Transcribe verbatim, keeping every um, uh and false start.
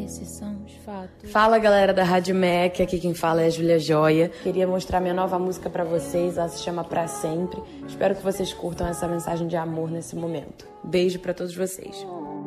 esses são os fatos. Fala, galera da Rádio Mac, aqui quem fala é a Júlia Joia. Queria mostrar minha nova música pra vocês, ela se chama Pra Sempre. Espero que vocês curtam essa mensagem de amor nesse momento. Beijo pra todos vocês.